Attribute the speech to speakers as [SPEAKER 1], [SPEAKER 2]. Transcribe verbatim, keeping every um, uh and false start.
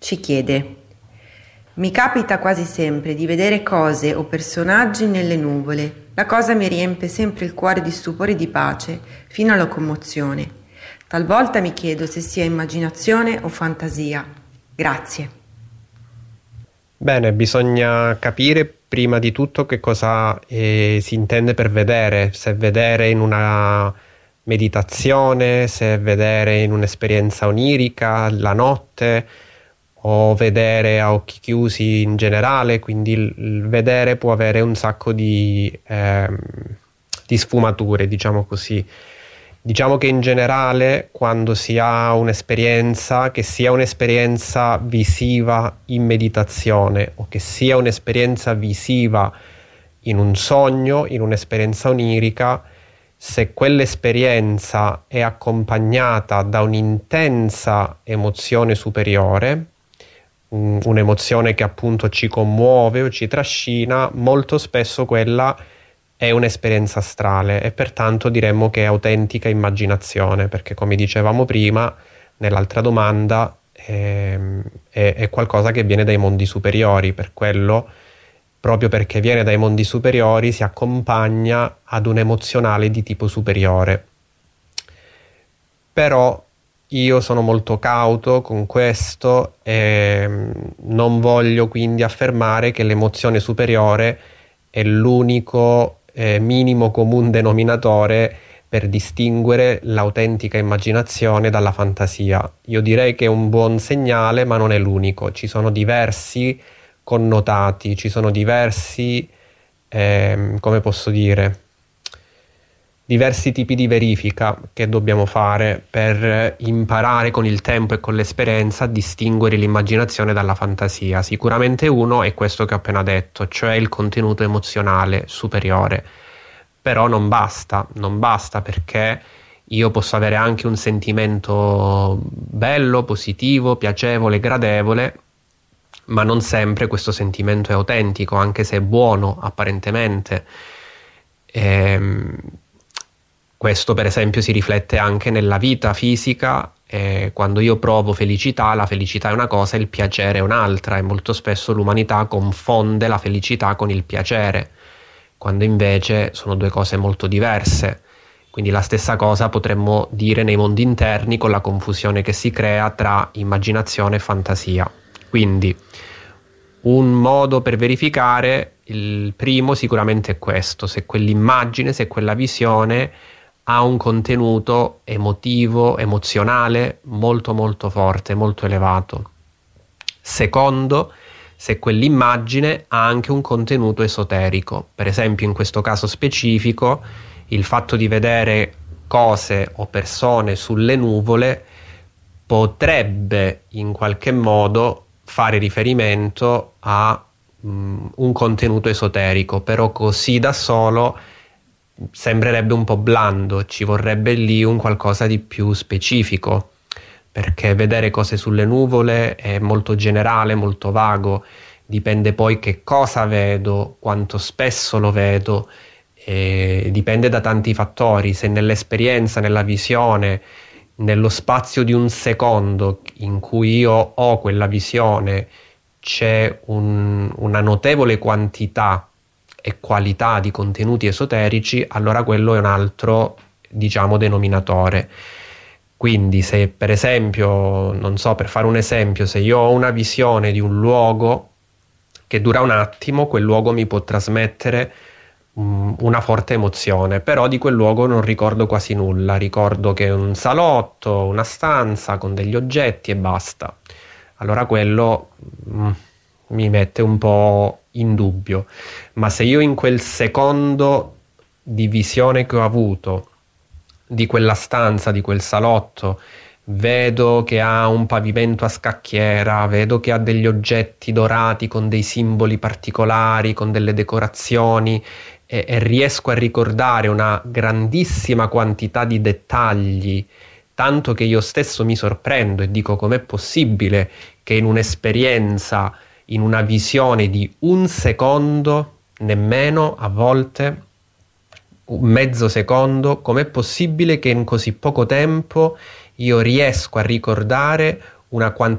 [SPEAKER 1] ci chiede: mi capita quasi sempre di vedere cose o personaggi nelle nuvole. La cosa mi riempie sempre il cuore di stupore e di pace, fino alla commozione. Talvolta mi chiedo se sia immaginazione o fantasia. Grazie.
[SPEAKER 2] Bene, bisogna capire prima di tutto che cosa eh, si intende per vedere, se vedere in una meditazione, se vedere in un'esperienza onirica, la notte, o vedere a occhi chiusi in generale. Quindi il, il vedere può avere un sacco di, ehm, di sfumature, diciamo così. Diciamo che in generale, quando si ha un'esperienza, che sia un'esperienza visiva in meditazione o che sia un'esperienza visiva in un sogno, in un'esperienza onirica, se quell'esperienza è accompagnata da un'intensa emozione superiore, un'emozione che appunto ci commuove o ci trascina, molto spesso quella è un'esperienza astrale e pertanto diremmo che è autentica immaginazione, perché come dicevamo prima nell'altra domanda ehm, è, è qualcosa che viene dai mondi superiori. Per quello, proprio perché viene dai mondi superiori, si accompagna ad un emozionale di tipo superiore. Però io sono molto cauto con questo e non voglio quindi affermare che l'emozione superiore è l'unico eh, minimo comune denominatore per distinguere l'autentica immaginazione dalla fantasia. Io direi che è un buon segnale, ma non è l'unico. Ci sono diversi connotati, ci sono diversi, eh, come posso dire, diversi tipi di verifica che dobbiamo fare per imparare con il tempo e con l'esperienza a distinguere l'immaginazione dalla fantasia. Sicuramente uno è questo che ho appena detto, cioè il contenuto emozionale superiore. Però non basta, non basta, perché io posso avere anche un sentimento bello, positivo, piacevole, gradevole, ma non sempre questo sentimento è autentico, anche se è buono apparentemente. Ehm, Questo per esempio si riflette anche nella vita fisica. Eh, quando io provo felicità, la felicità è una cosa e il piacere è un'altra, e molto spesso l'umanità confonde la felicità con il piacere, quando invece sono due cose molto diverse. Quindi la stessa cosa potremmo dire nei mondi interni, con la confusione che si crea tra immaginazione e fantasia. Quindi un modo per verificare, il primo sicuramente è questo: se quell'immagine, se quella visione ha un contenuto emotivo, emozionale molto molto forte, molto elevato. Secondo, se quell'immagine ha anche un contenuto esoterico. Per esempio, in questo caso specifico, il fatto di vedere cose o persone sulle nuvole potrebbe in qualche modo fare riferimento a um, un contenuto esoterico, però così da solo sembrerebbe un po' blando, ci vorrebbe lì un qualcosa di più specifico, perché vedere cose sulle nuvole è molto generale, molto vago, dipende poi che cosa vedo, quanto spesso lo vedo, e dipende da tanti fattori. Se nell'esperienza, nella visione, nello spazio di un secondo in cui io ho quella visione c'è un, una notevole quantità e qualità di contenuti esoterici, allora quello è un altro, diciamo, denominatore. Quindi se per esempio, non so, per fare un esempio, se io ho una visione di un luogo che dura un attimo, quel luogo mi può trasmettere um, una forte emozione, però di quel luogo non ricordo quasi nulla, ricordo che è un salotto, una stanza con degli oggetti e basta. Allora quello mm, mi mette un po' in dubbio. Ma se io in quel secondo di visione che ho avuto di quella stanza, di quel salotto, vedo che ha un pavimento a scacchiera, vedo che ha degli oggetti dorati con dei simboli particolari, con delle decorazioni, e, e riesco a ricordare una grandissima quantità di dettagli, tanto che io stesso mi sorprendo e dico: com'è possibile che in un'esperienza, in una visione di un secondo, nemmeno a volte un mezzo secondo, com'è possibile che in così poco tempo io riesco a ricordare una quantità